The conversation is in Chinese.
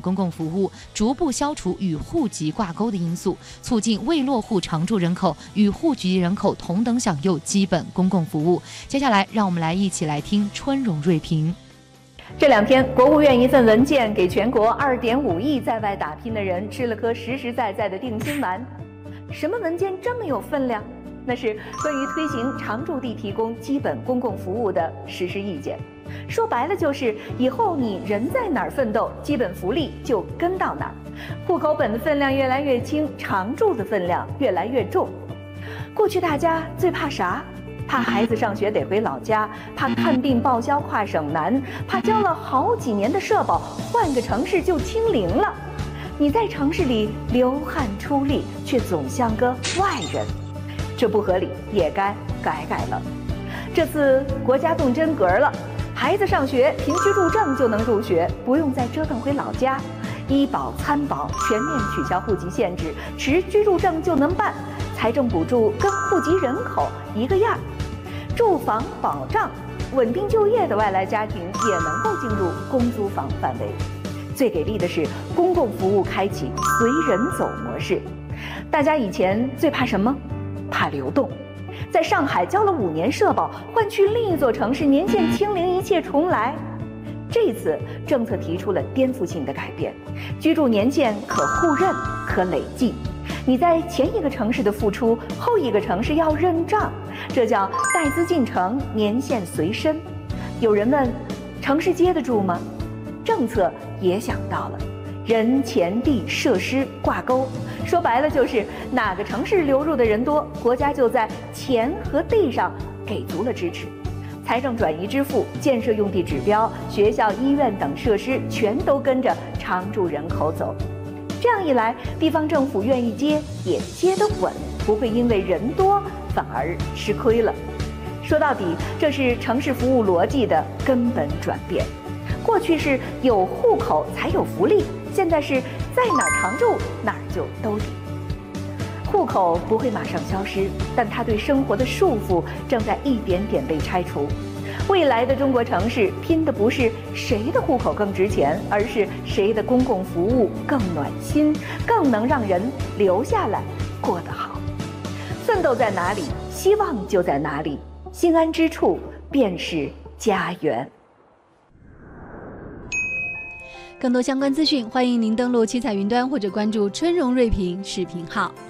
公共服务，逐步消除与户籍挂钩的因素，促进未落户常住人口与户籍人口同等享有基本公共服务。接下来，让我们一起来听春荣锐评。 这2天，国务院一份文件给全国2.5亿在外打拼的人吃了颗实实在在的定心丸。什么文件这么有分量？那是关于推行常住地提供基本公共服务的实施意见。说白了就是以后你人在哪儿奋斗，基本福利就跟到哪儿。户口本的分量越来越轻，常住的分量越来越重。过去大家最怕啥？怕孩子上学得回老家，怕看病报销跨省难，怕交了好几年的社保换个城市就清零了。你在城市里流汗出力，却总像个外人，这不合理，也该改了。这次国家动真格了，孩子上学凭居住证就能入学，不用再折腾回老家。医保、参保全面取消户籍限制，持居住证就能办。财政补助跟户籍人口一个样。住房保障，稳定就业的外来家庭也能够进入公租房范围。最给力的是公共服务开启随人走模式。大家以前最怕什么？怕流动。在上海交了5年社保，换去另一座城市年限清零，一切重来。这次政策提出了颠覆性的改变，居住年限可互认、可累计。你在前一个城市的付出，后一个城市要认账，这叫带资进城，年限随身。有人问，城市接得住吗？政策也想到了，人钱地设施挂钩，说白了就是哪个城市流入的人多，国家就在钱和地上给足了支持。财政转移支付、建设用地指标、学校、医院等设施全都跟着常住人口走。这样一来，地方政府愿意接也接得稳，不会因为人多反而吃亏了。说到底，这是城市服务逻辑的根本转变。过去是有户口才有福利，现在是在哪儿常住哪儿就兜底。户口不会马上消失，但它对生活的束缚正在一点点被拆除。未来的中国城市拼的不是谁的户口更值钱，而是谁的公共服务更暖心，更能让人留下来过得好。奋斗在哪里，希望就在哪里，心安之处便是家园。 更多相关资讯，欢迎您登录七彩云端或者关注春荣锐评视频号。